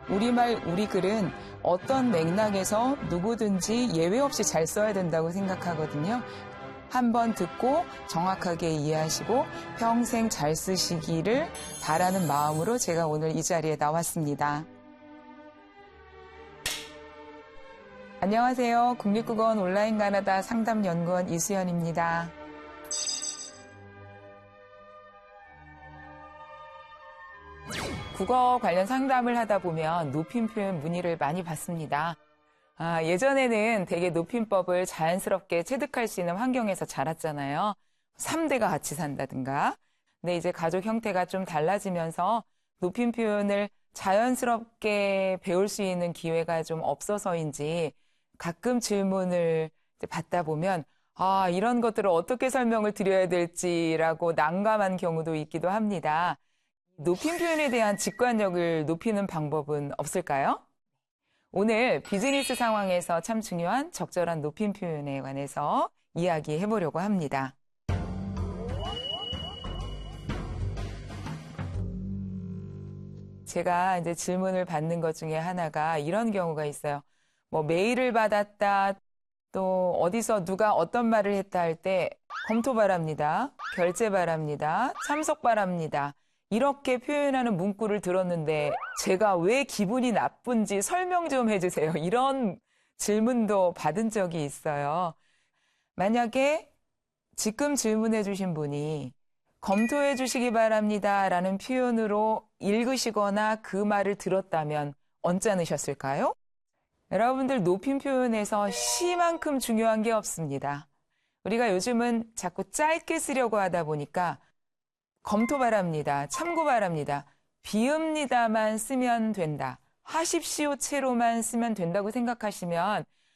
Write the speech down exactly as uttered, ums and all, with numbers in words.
우리말, 우리 글은 어떤 맥락에서 누구든지 예외 없이 잘 써야 된다고 생각하거든요. 한번 듣고 정확하게 이해하시고 평생 잘 쓰시기를 바라는 마음으로 제가 오늘 이 자리에 나왔습니다. 안녕하세요. 국립국어원 온라인 가나다 상담연구원 이수연입니다. 국어 관련 상담을 하다 보면 높임 표현 문의를 많이 받습니다. 아, 예전에는 되게 높임법을 자연스럽게 체득할 수 있는 환경에서 자랐잖아요. 삼 대가 같이 산다든가. 근데 이제 가족 형태가 좀 달라지면서 높임 표현을 자연스럽게 배울 수 있는 기회가 좀 없어서인지 가끔 질문을 받다 보면 아, 이런 것들을 어떻게 설명을 드려야 될지라고 난감한 경우도 있기도 합니다. 높임 표현에 대한 직관력을 높이는 방법은 없을까요? 오늘 비즈니스 상황에서 참 중요한 적절한 높임 표현에 관해서 이야기해 보려고 합니다. 제가 이제 질문을 받는 것 중에 하나가 이런 경우가 있어요. 뭐 메일을 받았다, 또 어디서 누가 어떤 말을 했다 할 때 검토 바랍니다, 결제 바랍니다, 참석 바랍니다. 이렇게 표현하는 문구를 들었는데 제가 왜 기분이 나쁜지 설명 좀 해주세요. 이런 질문도 받은 적이 있어요. 만약에 지금 질문해 주신 분이 검토해 주시기 바랍니다 라는 표현으로 읽으시거나 그 말을 들었다면 언짢으셨을까요? 여러분들 높임 표현에서 시만큼 중요한 게 없습니다. 우리가 요즘은 자꾸 짧게 쓰려고 하다 보니까 검토 바랍니다, 참고 바랍니다, 비읍니다만 쓰면 된다, 하십시오 채로만 쓰면 된다고 생각하시면